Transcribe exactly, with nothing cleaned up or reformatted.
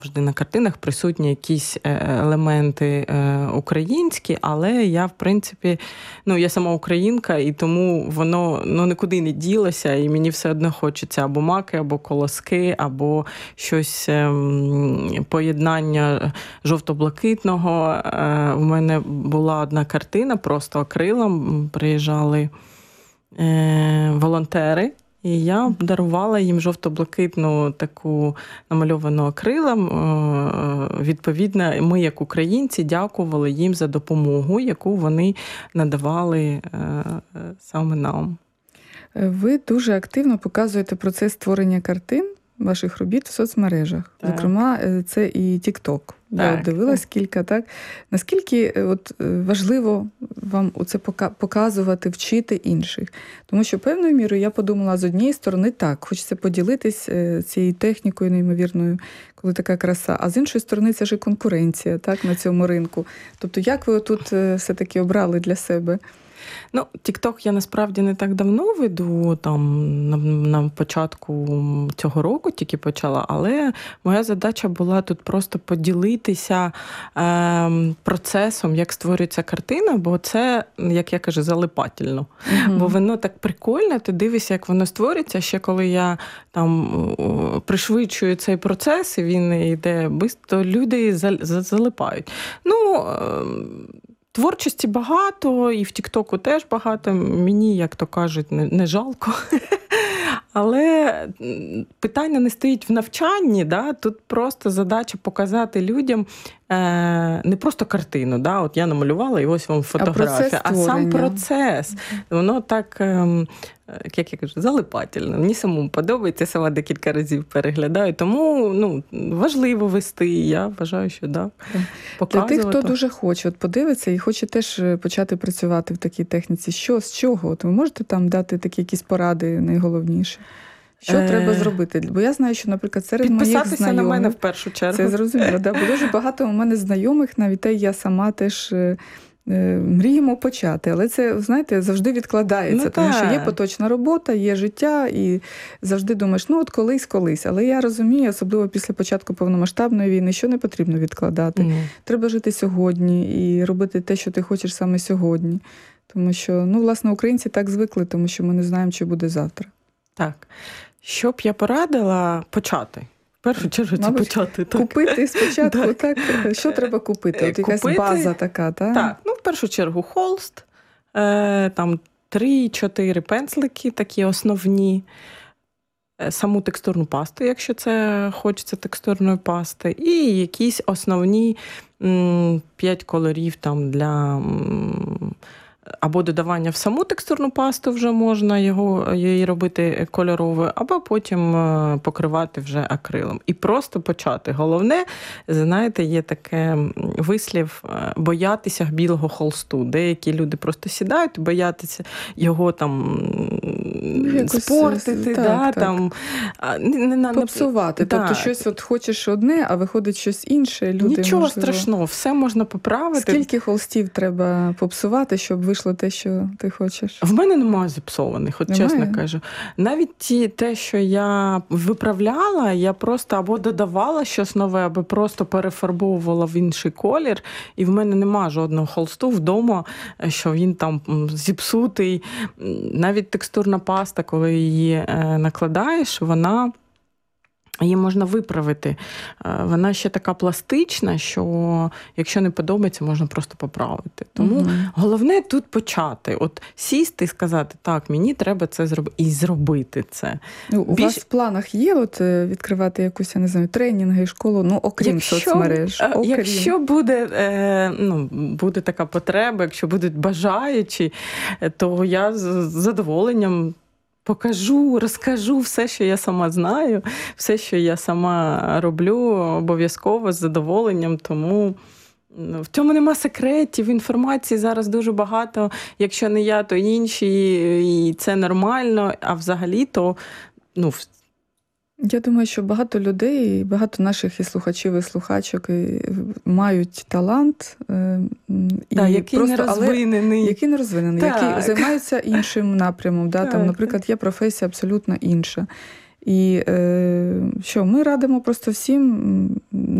Завжди на картинах присутні якісь елементи українські, але я, в принципі, ну, я сама українка, і тому воно ну, нікуди не ділося, і мені все одно хочеться або маки, або колоски, або щось ем, поєднання жовто-блакитного. Е, у мене була одна картина, просто акрилом приїжджали е, волонтери, і я дарувала їм жовто-блакитну таку намальовану акрилом. Відповідно, ми, як українці, дякували їм за допомогу, яку вони надавали саме нам. Ви дуже активно показуєте процес створення картин ваших робіт в соцмережах. Так. Зокрема, це і TikTok. Я от дивилась кілька, так? Наскільки от важливо вам це показувати, вчити інших? Тому що певною мірою я подумала, з однієї сторони, так, хочеться поділитись цією технікою неймовірною, коли така краса, а з іншої сторони, це ж і конкуренція, так, на цьому ринку. Тобто, як ви тут все-таки обрали для себе? Ну, TikTok я насправді не так давно веду, там на, на початку цього року тільки почала, але моя задача була тут просто поділитися е, процесом, як створюється картина, бо це, як я кажу, залипательно. Mm-hmm. Бо воно так прикольно, ти дивишся, як воно створюється. Ще коли я там пришвидшую цей процес, і він йде швидко, то люди залипають. Ну, е, творчості багато, і в Тік-Току теж багато. Мені, як то кажуть, не, не жалко. Але питання не стоїть в навчанні. Да? Тут просто задача показати людям е, не просто картину. Да? От я намалювала, і ось вам фотографія. А, а сам процес. Воно так, е, як я кажу, залипательно. Мені самому подобається, сама декілька разів переглядаю. Тому ну, важливо вести. Я вважаю, що так. Да, для тих, хто дуже хоче от подивитися і хоче теж почати працювати в такій техніці. Що, з чого? От ви можете там дати такі якісь поради найголовніші? Що е... треба зробити? Бо я знаю, що, наприклад, серед моїх знайомих... Підписатися на мене в першу чергу. Це зрозуміло, да, бо дуже багато у мене знайомих, навіть те я сама теж е, мріємо почати. Але це, знаєте, завжди відкладається, ну, тому що є поточна робота, є життя, і завжди думаєш, ну от колись-колись. Але я розумію, особливо після початку повномасштабної війни, що не потрібно відкладати. Mm. Треба жити сьогодні і робити те, що ти хочеш саме сьогодні. Тому що, ну, власне, українці так звикли, тому що ми не знаємо, чи буде завтра. Так. Що б я порадила почати? В першу чергу це Мабуть, почати. Так. Купити спочатку, так. так. Що треба купити? От якась купити, база така, так? Так, ну, в першу чергу холст, е, там три-чотири пензлики такі основні, саму текстурну пасту, якщо це хочеться текстурної пасти, і якісь основні м, п'ять кольорів там для... М, або додавання в саму текстурну пасту вже можна його, її робити кольоровою, або потім покривати вже акрилом. І просто почати. Головне, знаєте, є таке вислів боятися білого холсту. Деякі люди просто сідають, боятися його там якось спортити, так, да, так. Там, не, не, попсувати. Так. Тобто щось от хочеш одне, а виходить щось інше. Люди, нічого можливо... страшного, все можна поправити. Скільки холстів треба попсувати, щоб вийшло те, що ти хочеш? В мене немає зіпсованих, от немає? Чесно кажу. Навіть ті, те, що я виправляла, я просто або додавала щось нове, або просто перефарбовувала в інший колір, і в мене немає жодного холсту вдома, що він там зіпсутий. Навіть текстурна паста, коли її накладаєш, вона... її можна виправити. Вона ще така пластична, що якщо не подобається, можна просто поправити. Тому угу. головне тут почати. От сісти і сказати, так, мені треба це зробити. І зробити це. Ну, у Більш... вас в планах є от відкривати якусь, я не знаю, тренінги, школу, ну, окрім якщо, соцмереж? Окрім. Якщо буде, ну, буде така потреба, якщо будуть бажаючі, то я з задоволенням покажу, розкажу все, що я сама знаю, все, що я сама роблю, обов'язково з задоволенням, тому в цьому нема секретів, інформації зараз дуже багато, якщо не я, то інші, і це нормально, а взагалі то, ну, я думаю, що багато людей, багато наших і слухачів, і слухачок і мають талант, і да, який просто, не розвинений, але, який не розвинений, так. який займається іншим напрямом. Да? Там, наприклад, є професія абсолютно інша. І е, що, ми радимо просто всім